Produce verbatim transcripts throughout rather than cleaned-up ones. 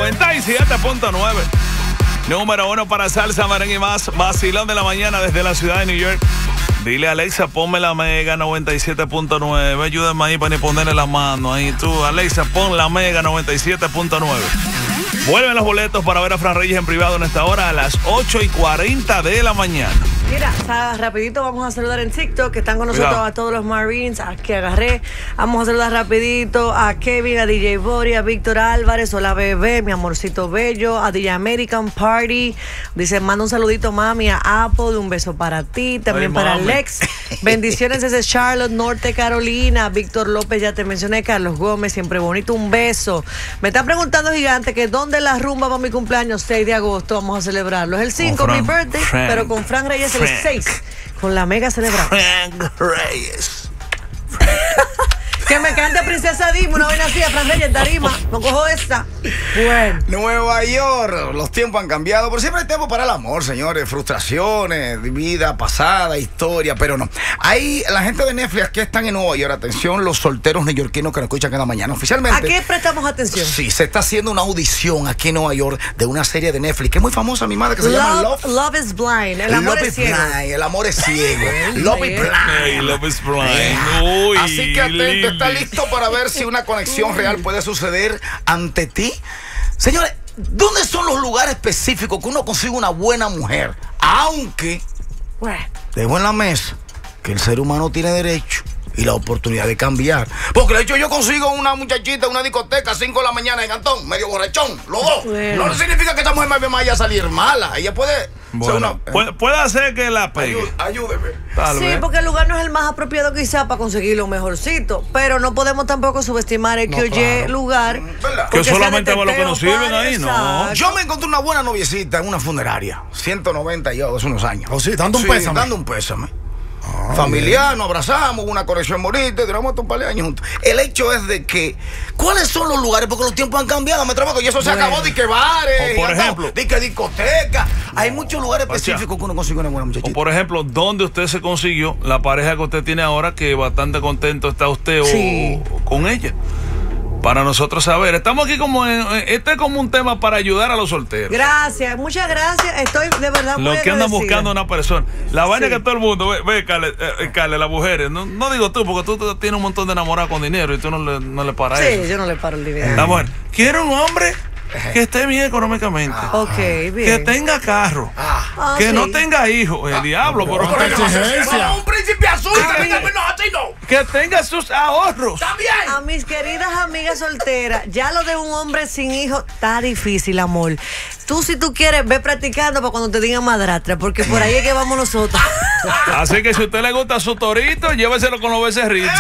noventa y siete punto nueve. Número uno para salsa, merengue y más. Vacilón de la mañana desde la ciudad de New York. Dile a Alexa, ponme la Mega noventa y siete punto nueve. Ayúdame ahí para ni ponerle la mano. Ahí tú, Alexa, pon la Mega noventa y siete punto nueve. Vuelven los boletos para ver a Fran Reyes en privado en esta hora a las ocho y cuarenta de la mañana. Mira, rapidito vamos a saludar en TikTok, que están con nosotros. Cuidado. A todos los Marines, a que agarré. Vamos a saludar rapidito a Kevin, a D J Bori, a Víctor Álvarez, hola bebé, mi amorcito bello, a D J American Party. Dice, manda un saludito mami, a Apple, un beso para ti, también Ay, para mami. Alex. Bendiciones desde Charlotte, Norte Carolina. Víctor López, ya te mencioné, Carlos Gómez, siempre bonito, un beso. Me están preguntando, gigante, que dónde la rumba para mi cumpleaños, seis de agosto, vamos a celebrarlo. Es el cinco, mi birthday, Frank, pero con Fran Reyes Frank. El seis, con la Mega celebramos. Frank Reyes. Que me cante Princesa Dima, una vaina así, Fran Reyes, tarima. No cojo esta. Bueno. Nueva York, los tiempos han cambiado, pero siempre hay tiempo para el amor, señores. Frustraciones, vida pasada, historia, pero no. Hay la gente de Netflix que están en Nueva York. Atención, los solteros neoyorquinos que nos escuchan cada mañana. Oficialmente. ¿A qué prestamos atención? Sí, se está haciendo una audición aquí en Nueva York de una serie de Netflix que es muy famosa, mi madre, que se Love, llama Love. Love is Blind. El amor Love es ciego. Blind, el amor es ciego. Love is Blind. Hey, Love is Blind. Uy, así que atento, está listo para ver si una conexión real puede suceder ante ti. Señores, ¿dónde son los lugares específicos que uno consigue una buena mujer? Aunque dejo en la mesa que el ser humano tiene derecho y la oportunidad de cambiar. Porque de hecho yo consigo una muchachita en una discoteca a cinco de la mañana en Cantón, medio borrachón, los dos. Bueno. No significa que esta mujer me vaya a salir mala. Ella puede... Bueno, una, puede, puede hacer que la pegue. Ayúdeme. Tal sí, vez. Porque el lugar no es el más apropiado quizá para conseguir lo mejorcito, pero no podemos tampoco subestimar el no, que claro. oye lugar. Que solamente va lo que nos sirven ahí, ¿no? Yo me encontré una buena noviecita en una funeraria, ciento noventa yo, hace unos años. Oh, sí, dando un sí, pésame. dando un pésame. Oh, familiar, nos abrazamos, una conexión bonita, duramos un par de años juntos. El hecho es de que, ¿cuáles son los lugares? Porque los tiempos han cambiado, me trabajo y eso se bueno. acabó de que bares, o por ejemplo, de que discotecas. No. Hay muchos lugares específicos que uno consigue una buena muchachita. O por ejemplo, ¿dónde usted se consiguió la pareja que usted tiene ahora que bastante contento está usted sí. o, o con ella? Para nosotros saber, estamos aquí como en, este es como un tema para ayudar a los solteros. Gracias, muchas gracias. Estoy de verdad muy Los que andan buscando una persona. La vaina sí. que todo el mundo, ve, ve Carle, eh, Carle, las mujeres, no, no digo tú, porque tú tienes un montón de enamorados con dinero y tú no le, no le paras sí, eso. Sí, yo no le paro el dinero. La mujer, quiero un hombre que esté bien económicamente. Ah, ok, bien. Que tenga carro. Ah, que sí. no tenga hijos. El ah, diablo, no, pero no, no, un príncipe azul. Que tenga sus ahorros. También. A mis queridas amigas solteras, ya lo de un hombre sin hijos está difícil, amor. Tú, si tú quieres, ve practicando para cuando te digan madrastra, porque por ahí es que vamos nosotros. Así que si a usted le gusta su torito, lléveselo con los becerritos.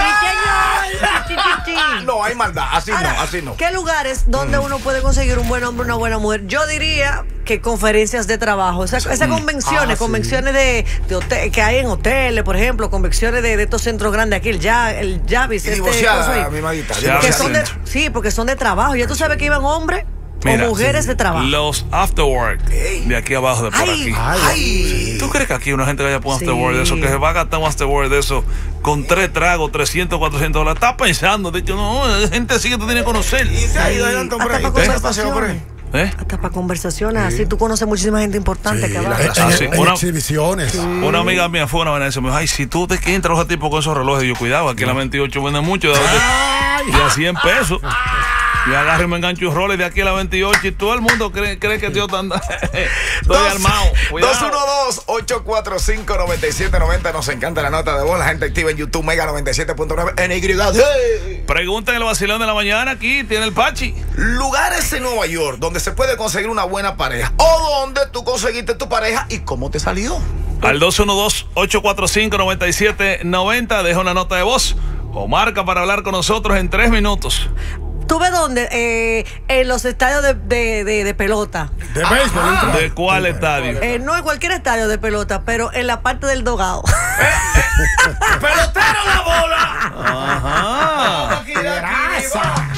No, hay maldad. Así Ahora, no, así no. ¿Qué lugares donde mm. uno puede conseguir un buen hombre, una buena mujer? Yo diría que conferencias de trabajo. Esas esa mm. convenciones, ah, convenciones sí. de, de hotel, que hay en hoteles, por ejemplo, convenciones de, de estos centros grandes aquí, el ya, el Javis. Y divorciada, mi madita. Que son de, sí, porque son de trabajo. Ya tú sabes que iban hombres. Mira, o mujeres sí. de trabajo. Los after work hey. de aquí abajo, de por ay, aquí. Ay. ¿Tú crees que aquí una gente vaya por un sí. after work de eso? Que se va a gastar un after work de eso con tres tragos, trescientos, cuatrocientos dólares. Estás pensando, de hecho, no, gente así que tú tienes que conocer. Y se ha ido adelante por ahí. Hasta para conversaciones. ¿Eh? Hasta para conversaciones, sí. así tú conoces muchísima gente importante sí, que va en, ah, sí. en una, exhibiciones. Sí. Una amiga mía fue una vez y me dijo, ay, si tú te que entras a los tipos con esos relojes, yo cuidado, aquí en la veintiocho venden mucho de, de, de a cien pesos. Y agarro y me engancho un roles de aquí a la veintiocho y todo el mundo cree, cree que yo estoy armado. dos uno dos, ocho cuatro cinco, nueve siete nueve cero. Nos encanta la nota de voz. La gente activa en YouTube, Mega noventa y siete punto nueve N Y. Hey. Pregunten el vacilón de la mañana. Aquí tiene el Pachi. Lugares en Nueva York donde se puede conseguir una buena pareja o donde tú conseguiste tu pareja y cómo te salió. Al dos uno dos, ocho cuatro cinco, nueve siete nueve cero deja una nota de voz o marca para hablar con nosotros en tres minutos. ¿Tú ves dónde? Eh, en los estadios de, de, de, de pelota. ¿De béisbol? Ah, ¿de cuál estadio? Eh, no en cualquier estadio de pelota, pero en la parte del dogado. Eh, eh, ¡Pelotero la bola! Ajá. Aquí, aquí,